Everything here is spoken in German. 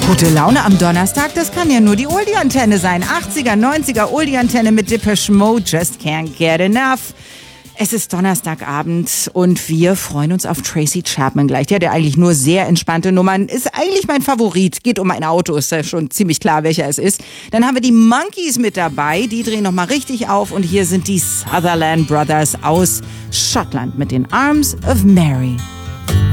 Gute Laune am Donnerstag, das kann ja nur die Oldie-Antenne sein. 80er, 90er Oldie-Antenne mit Depeche Mode, Just Can't Get Enough. Es ist Donnerstagabend und wir freuen uns auf Tracy Chapman gleich. Die hat ja eigentlich nur sehr entspannte Nummern. Ist eigentlich mein Favorit. Geht um ein Auto, ist ja schon ziemlich klar, welcher es ist. Dann haben wir die Monkees mit dabei. Die drehen nochmal richtig auf. Und hier sind die Sutherland Brothers aus Schottland mit den Arms of Mary.